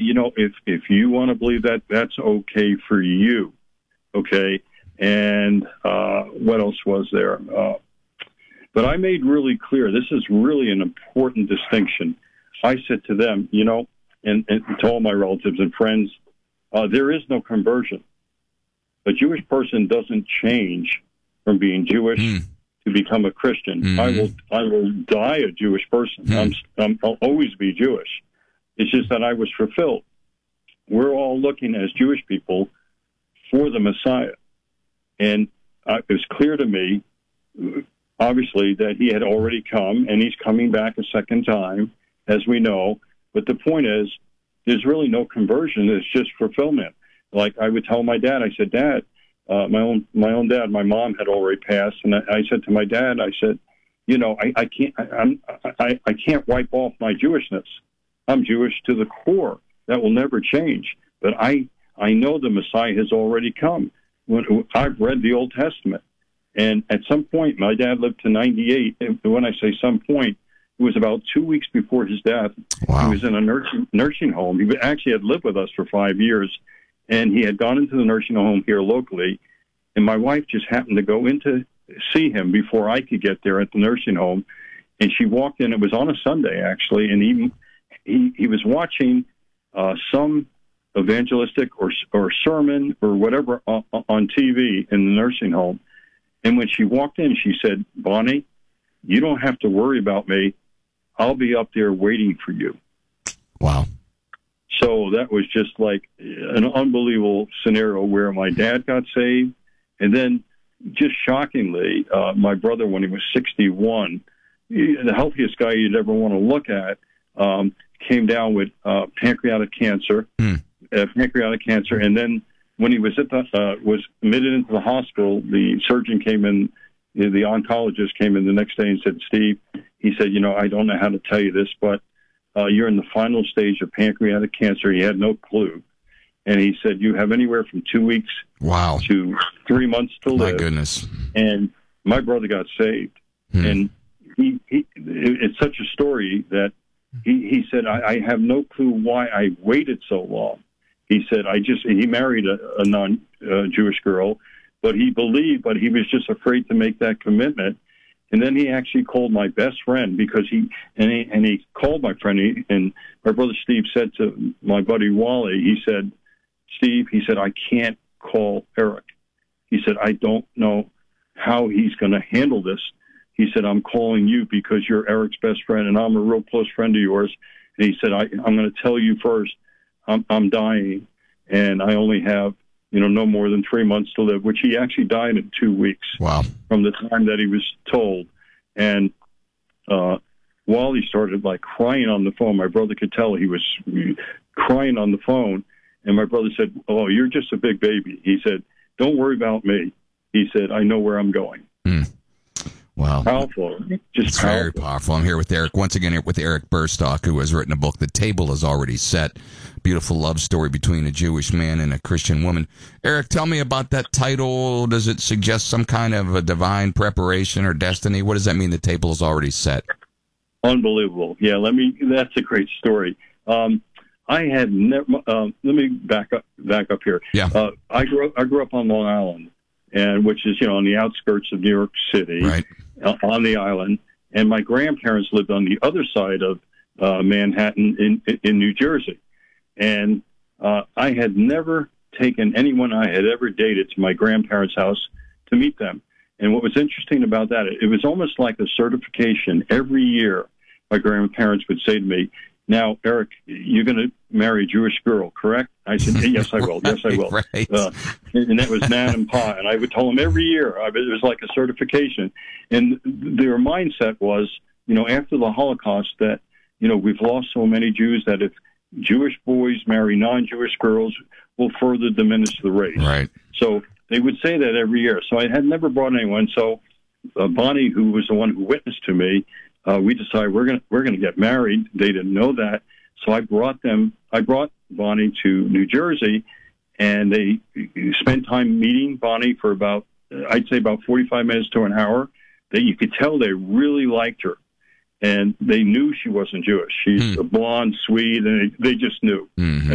if you want to believe that, that's okay for you. Okay. And what else was there? But I made really clear, this is really an important distinction. I said to them, and to all my relatives and friends, there is no conversion. A Jewish person doesn't change from being Jewish to become a Christian. Mm-hmm. I will die a Jewish person. I'll always be Jewish. It's just that I was fulfilled. We're all looking as Jewish people for the Messiah. And it was clear to me, obviously, that he had already come, and he's coming back a second time, as we know. But the point is, there's really no conversion. It's just fulfillment. Like I would tell my dad, I said, Dad, my own dad, my mom had already passed, and I said to my dad, I said, I can't wipe off my Jewishness. I'm Jewish to the core. That will never change. But I know the Messiah has already come. I've read the Old Testament. And at some point, my dad lived to 98. And when I say some point, it was about 2 weeks before his death. Wow. He was in a nursing home. He actually had lived with us for 5 years. And he had gone into the nursing home here locally. And my wife just happened to go in to see him before I could get there at the nursing home. And she walked in. It was on a Sunday, actually. And he was watching some evangelistic or sermon or whatever on TV in the nursing home. And when she walked in, she said, Bonnie, you don't have to worry about me. I'll be up there waiting for you. Wow. So that was just like an unbelievable scenario where my dad got saved. And then just shockingly, my brother, when he was 61, the healthiest guy you'd ever want to look at, came down with pancreatic cancer. And then when he was was admitted into the hospital, the surgeon came in, the oncologist came in the next day and said, Steve, he said, I don't know how to tell you this, but you're in the final stage of pancreatic cancer. He had no clue. And he said, you have anywhere from 2 weeks to 3 months to live. My goodness. And my brother got saved. And it's such a story that he said, I have no clue why I waited so long. He said, he married a non-Jewish girl, but he believed, but he was just afraid to make that commitment. And then he actually called my best friend because he called my friend, and my brother Steve said to my buddy Wally, he said, Steve, he said, I can't call Eric. He said, I don't know how he's going to handle this. He said, I'm calling you because you're Eric's best friend, and I'm a real close friend of yours. And he said, I'm going to tell you first, I'm dying, and I only have, no more than 3 months to live, which he actually died in 2 weeks. Wow. From the time that he was told. And Wally started crying on the phone. My brother could tell he was crying on the phone. And my brother said, oh, you're just a big baby. He said, don't worry about me. He said, I know where I'm going. Wow. Powerful. It's very powerful. I'm here with Eric, once again, here with Eric Burstock, who has written a book, The Table Is Already Set. Beautiful love story between a Jewish man and a Christian woman. Eric, tell me about that title. Does it suggest some kind of a divine preparation or destiny? What does that mean, The Table Is Already Set? Unbelievable. Yeah, that's a great story. I had never, let me back up here. Yeah. I grew up on Long Island, and which is, on the outskirts of New York City, right, on the island. And my grandparents lived on the other side of Manhattan in New Jersey. And I had never taken anyone I had ever dated to my grandparents' house to meet them. And what was interesting about that, it was almost like a certification. Every year, my grandparents would say to me, now, Eric, you're going to marry a Jewish girl, correct? I said, yes, I will. Yes, I will. Right. And that was Nan and Pa. And I would tell them every year. It was like a certification. And their mindset was, after the Holocaust, that, we've lost so many Jews that if Jewish boys marry non-Jewish girls, will further diminish the race. Right. So they would say that every year. So I had never brought anyone. So Bonnie, who was the one who witnessed to me, we decided we're going to get married. They didn't know that, so I brought Bonnie to New Jersey, and they spent time meeting Bonnie for about 45 minutes to an hour. That you could tell they really liked her, and they knew she wasn't Jewish. She's a blonde Swede, and they just knew.